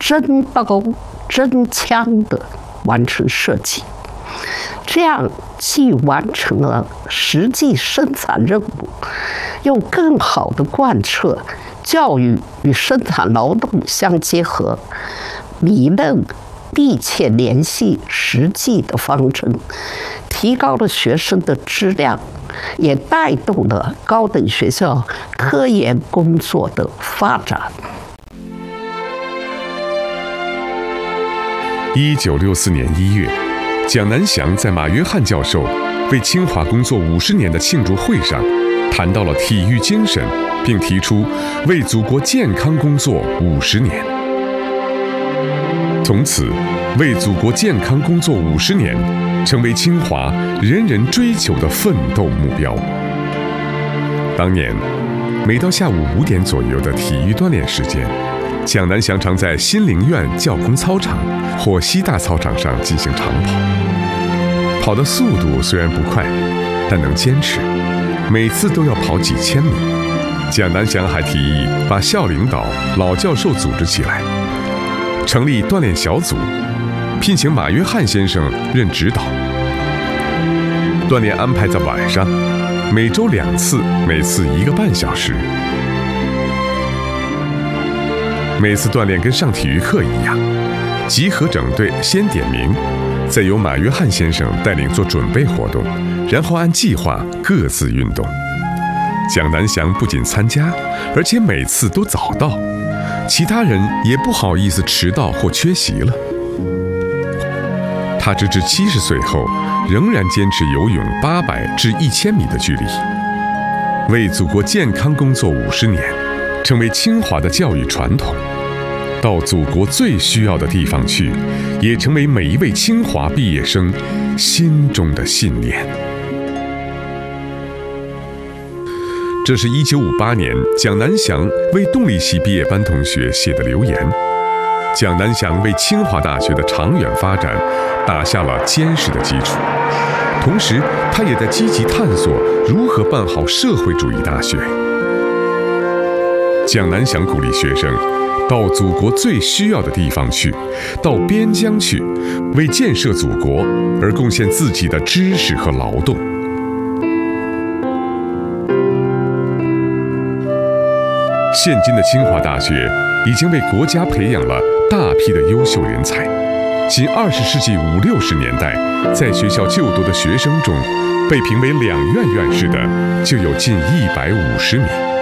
真刀真枪的完成设计，这样既完成了实际生产任务，又更好地贯彻教育与生产劳动相结合、理论密切联系实际的方针，提高了学生的质量，也带动了高等学校科研工作的发展。 1964年1月，蒋南翔在马约翰教授为清华工作50年的庆祝会上，谈到了体育精神，并提出为祖国健康工作50年。从此，为祖国健康工作50年，成为清华人人追求的奋斗目标。当年，每到下午5点左右的体育锻炼时间，蒋南翔常在新陵苑教工操场或西大操场上进行长跑。跑的速度虽然不快，但能坚持，每次都要跑几千米。蒋南翔还提议把校领导、老教授组织起来，成立锻炼小组，聘请马约翰先生任指导。锻炼安排在晚上，每周2次，每次1个半小时。每次锻炼跟上体育课一样，集合整队先点名，再由马约翰先生带领做准备活动，然后按计划各自运动。蒋南翔不仅参加，而且每次都早到，其他人也不好意思迟到或缺席了。他直至70岁后，仍然坚持游泳800至1000米的距离，为祖国健康工作50年，成为清华的教育传统。到祖国最需要的地方去，也成为每一位清华毕业生心中的信念。这是1958年蒋南翔为动力系毕业班同学写的留言。蒋南翔为清华大学的长远发展打下了坚实的基础，同时他也在积极探索如何办好社会主义大学。蒋南翔鼓励学生到祖国最需要的地方去，到边疆去，为建设祖国而贡献自己的知识和劳动。现今的清华大学已经为国家培养了大批的优秀人才，仅20世纪50、60年代在学校就读的学生中，被评为2院院士的就有近150名。